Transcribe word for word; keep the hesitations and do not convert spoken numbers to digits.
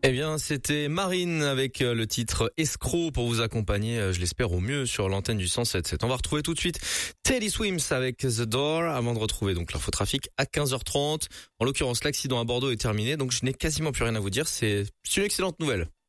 Eh bien, c'était Marine avec le titre Escroc pour vous accompagner, je l'espère, au mieux sur l'antenne du cent sept sept. On va retrouver tout de suite Teddy Swims avec The Door avant de retrouver donc l'infotrafic à quinze heures trente. En l'occurrence, l'accident à Bordeaux est terminé, donc je n'ai quasiment plus rien à vous dire. C'est, c'est une excellente nouvelle.